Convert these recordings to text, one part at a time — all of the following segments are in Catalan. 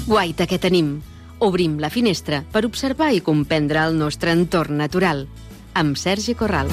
Guaita que tenim. Obrim la finestra per observar i comprendre el nostre entorn natural. Amb Sergi Corral.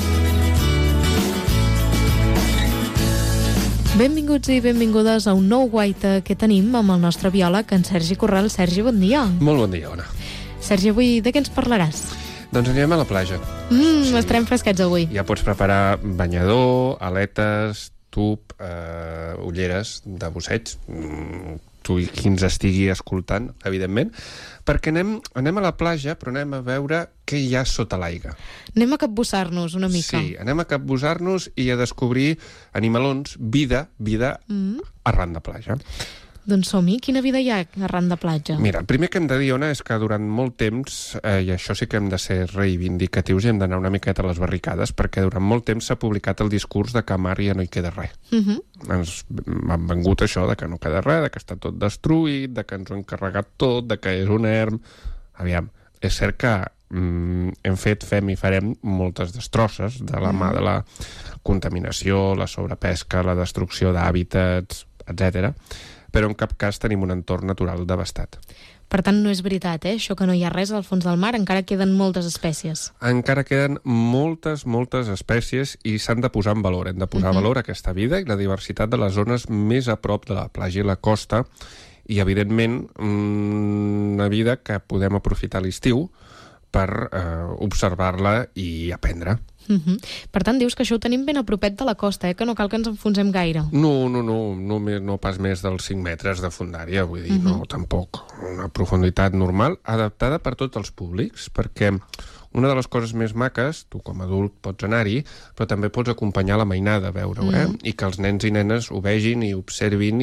Benvinguts i benvingudes a un nou Guaita que tenim amb el nostre biòleg, en Sergi Corral. Sergi, bon dia. Molt bon dia, Ona. Sergi, avui de què ens parlaràs? Doncs anirem a la platja. Estarem fresquets avui. Ja pots preparar banyador, aletes, tub, ulleres de busseig, tu i qui ens estigui escoltant, evidentment, perquè anem a la platja, però anem a veure què hi ha sota l'aigua. Anem a capbussar-nos una mica. Sí, anem a capbussar-nos i a descobrir animalons, vida arran de platja. Doncs som-hi. Quina vida hi ha arran de platja? Mira, el primer que hem de dir, Ona, és que durant molt temps, i això sí que hem de ser reivindicatius i hem d'anar una miqueta a les barricades, perquè durant molt temps s'ha publicat el discurs de que a mar ja no hi queda res. Ens han vengut això de que no queda res, de que està tot destruït, de que ens ho hem carregat tot, de que és un erm. Aviam, és cert que fem i farem moltes destrosses de la mà de la contaminació, la sobrepesca, la destrucció d'hàbitats, etc. Però en cap cas tenim un entorn natural devastat. Per tant, no és veritat, això que no hi ha res al fons del mar, encara queden moltes espècies. Encara queden moltes espècies i s'han de posar en valor. Hem de posar en valor aquesta vida i la diversitat de les zones més a prop de la platja i la costa i, evidentment, una vida que podem aprofitar a l'estiu per observar-la i aprendre. Per tant, dius que això ho tenim ben a propet de la costa, que no cal que ens enfonsem gaire. No pas més dels 5 metres de fondària, vull dir, no, tampoc. Una profunditat normal, adaptada per tots els públics, perquè una de les coses més maques, tu com a adult pots anar-hi, però també pots acompanyar la mainada a veure-ho, i que els nens i nenes ho vegin i observin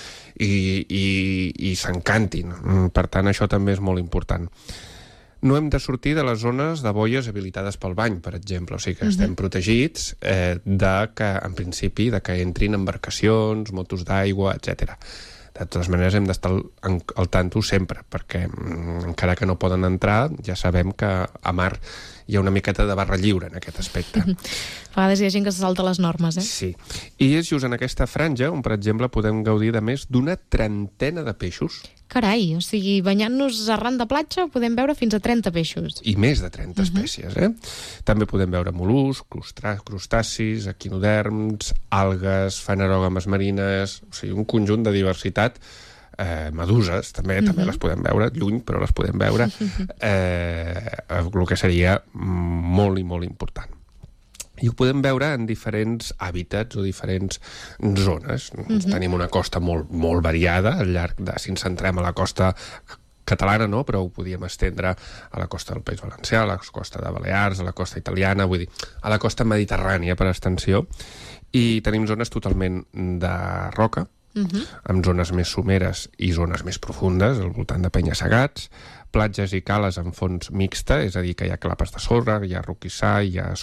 i s'encantin. Per tant, això també és molt important. No hem de sortir de les zones de boies habilitades pel bany, per exemple. O sigui que estem protegits en principi, de que entrin embarcacions, motos d'aigua, etc. De totes maneres, hem d'estar al tanto sempre, perquè encara que no poden entrar, ja sabem que a mar hi ha una miqueta de barra lliure en aquest aspecte. A vegades hi ha gent que se salta les normes, Sí. I és just en aquesta franja on, per exemple, podem gaudir de més d'una trentena de peixos. Carai, o sigui, banyant-nos arran de platja podem veure fins a 30 peixos. I més de 30 espècies, També podem veure mol·luscs, crustacis, equinoderms, algues, fanerògames marines, o sigui, un conjunt de diversitat. Meduses, també les podem veure, lluny, però les podem veure, el que seria molt i molt important. I ho podem veure en diferents hàbitats o diferents zones. Tenim una costa molt variada, al llarg de, si ens centrem a la costa catalana, no? Però ho podíem estendre a la costa del País Valencià, a la costa de Balears, a la costa italiana, vull dir, a la costa mediterrània per extensió, i tenim zones totalment de roca, amb zones més someres i zones més profundes, al voltant de penya-segats, platges i cales en fons mixta, és a dir, que hi ha clapes de sorra, hi ha roquissar, hi ha